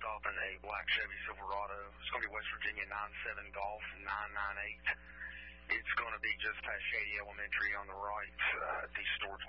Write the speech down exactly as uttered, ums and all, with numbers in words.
stopping a black Chevy Silverado. It's going to be West Virginia nine seven Golf nine nine eight. It's going to be just past Shady Elementary on the right, uh, the storage